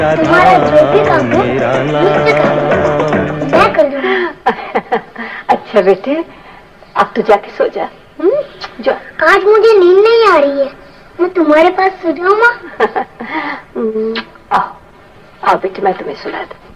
तुम्हारा जो भी काम हो मैं कर दूंगा। अच्छा बेटे, अब तो जाके सो जा। जो आज मुझे नींद नहीं आ रही है, मैं तुम्हारे पास सो जाऊँ माँ? आओ आओ बेटे, मैं तुम्हें सुला दूँ।